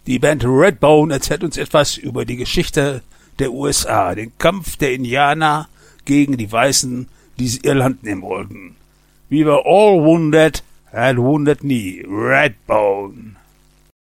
Die Band Redbone erzählt uns etwas über die Geschichte der USA, den Kampf der Indianer gegen die Weißen, die ihr Land nehmen wollten. We were all wounded at Wounded Knee, Redbone.